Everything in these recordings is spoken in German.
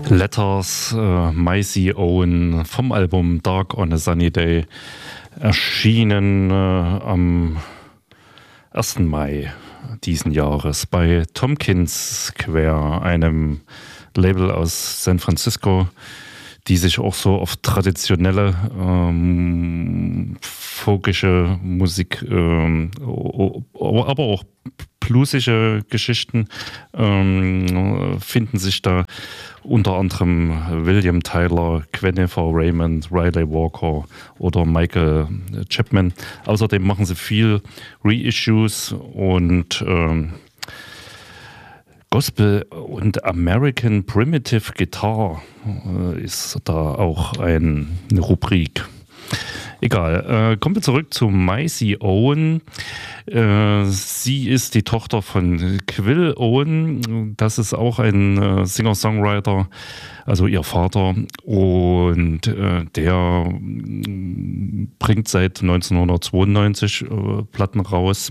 Letters, Maisie Owen vom Album Dark on a Sunny Day, erschienen am 1. Mai diesen Jahres bei Tompkins Square, einem Label aus San Francisco, die sich auch so auf traditionelle folkische Musik, aber auch bluesige Geschichten finden sich da, unter anderem William Tyler, Guinevere Raymond, Riley Walker oder Michael Chapman. Außerdem machen sie viel Reissues und Gospel und American Primitive Guitar ist da auch eine Rubrik. Egal, kommen wir zurück zu Maisie Owen. Sie ist die Tochter von Quill Owen. Das ist auch ein Singer-Songwriter, also ihr Vater. Und der bringt seit 1992 Platten raus.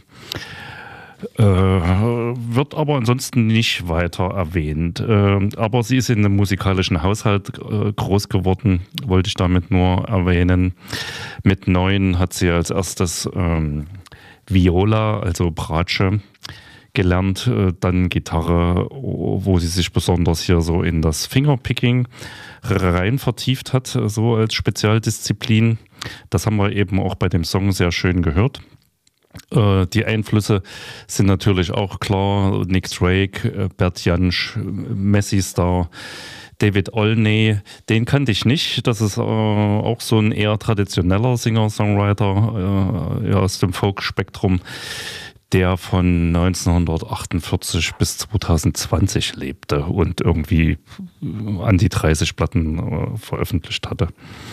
Wird aber ansonsten nicht weiter erwähnt. Aber sie ist in einem musikalischen Haushalt groß geworden, wollte ich damit nur erwähnen. Mit 9 hat sie als erstes Viola, also Bratsche, gelernt, dann Gitarre, wo sie sich besonders hier so in das Fingerpicking rein vertieft hat, so als Spezialdisziplin. Das haben wir eben auch bei dem Song sehr schön gehört. Die Einflüsse sind natürlich auch klar: Nick Drake, Bert Jansch, Messi Star, David Olney, den kannte ich nicht. Das ist auch so ein eher traditioneller Singer-Songwriter aus dem Folk-Spektrum, der von 1948 bis 2020 lebte und irgendwie an die 30 Platten veröffentlicht hatte.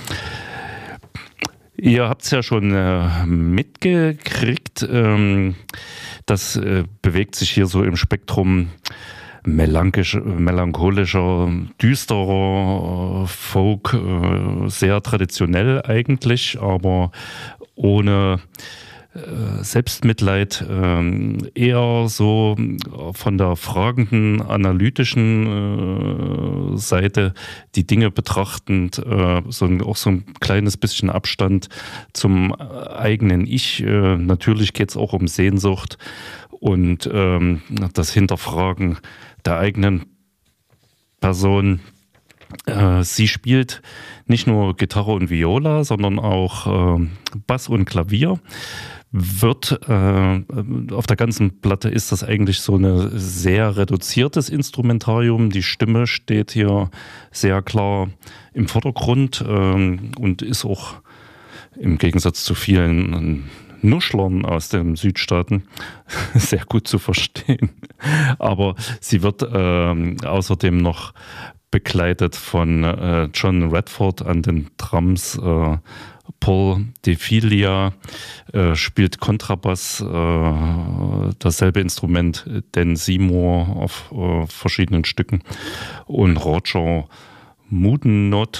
Ihr habt es ja schon mitgekriegt, das bewegt sich hier so im Spektrum melancholischer, düsterer Folk, sehr traditionell eigentlich, aber ohne Selbstmitleid, eher so von der fragenden, analytischen Seite die Dinge betrachtend, auch so ein kleines bisschen Abstand zum eigenen Ich. Natürlich geht es auch um Sehnsucht und das Hinterfragen der eigenen Person. Sie spielt nicht nur Gitarre und Viola, sondern auch Bass und Klavier. Auf der ganzen Platte ist das eigentlich so ein sehr reduziertes Instrumentarium. Die Stimme steht hier sehr klar im Vordergrund und ist auch im Gegensatz zu vielen Nuschlern aus den Südstaaten sehr gut zu verstehen. Aber sie wird außerdem noch begleitet von John Redford an den Drums. Paul DeFilia spielt Kontrabass, dasselbe Instrument, Dan Seymour auf verschiedenen Stücken, und Roger Moutenot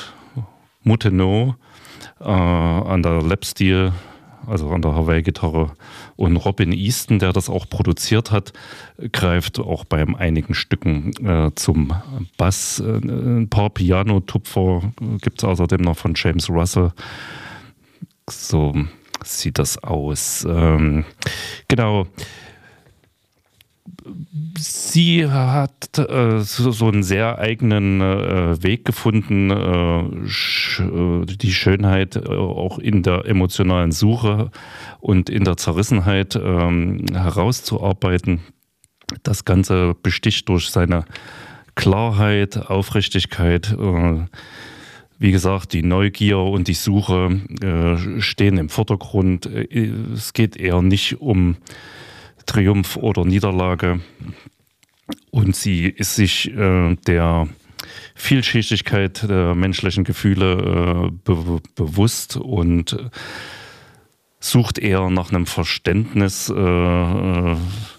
an der Lapsteel, also an der Hawaii-Gitarre, und Robin Easton, der das auch produziert hat, greift auch bei einigen Stücken zum Bass. Ein paar Piano-Tupfer gibt es außerdem noch von James Russell. So sieht das aus. Genau. Sie hat so einen sehr eigenen Weg gefunden, die Schönheit auch in der emotionalen Suche und in der Zerrissenheit herauszuarbeiten. Das Ganze besticht durch seine Klarheit, Aufrichtigkeit. Wie gesagt, die Neugier und die Suche stehen im Vordergrund. Es geht eher nicht um Triumph oder Niederlage. Und sie ist sich der Vielschichtigkeit der menschlichen Gefühle bewusst und sucht eher nach einem Verständnis der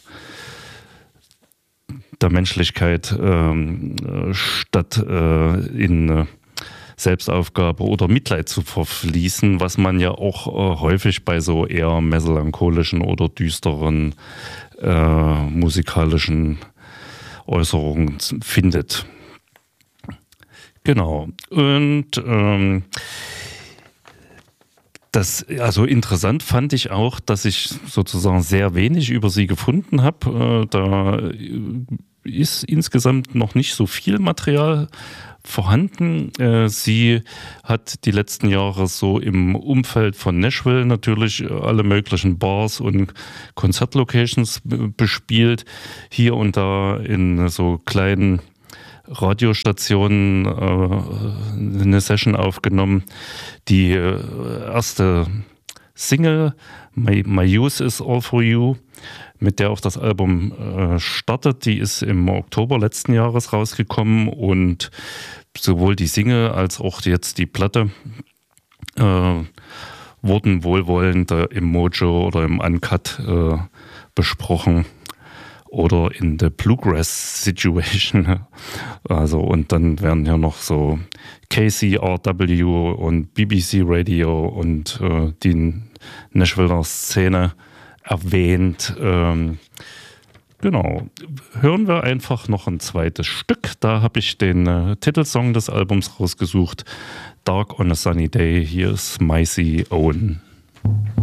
Menschlichkeit statt in Selbstaufgabe oder Mitleid zu verfließen, was man ja auch häufig bei so eher melancholischen oder düsteren musikalischen Äußerungen findet. Genau. Und also interessant fand ich auch, dass ich sozusagen sehr wenig über sie gefunden habe. Da ist insgesamt noch nicht so viel Material vorhanden. Sie hat die letzten Jahre so im Umfeld von Nashville natürlich alle möglichen Bars und Konzertlocations bespielt. Hier und da in so kleinen Radiostationen eine Session aufgenommen. Die erste Single, My Youth is All For You, mit der auch das Album startet, die ist im Oktober letzten Jahres rausgekommen und sowohl die Single als auch jetzt die Platte wurden wohlwollend im Mojo oder im Uncut besprochen. Oder in the Bluegrass Situation. Also, und dann werden hier noch so KCRW und BBC Radio und die Nashviller Szene erwähnt. Genau. Hören wir einfach noch ein zweites Stück. Da habe ich den Titelsong des Albums rausgesucht. Dark on a Sunny Day. Hier ist Maisie Owen.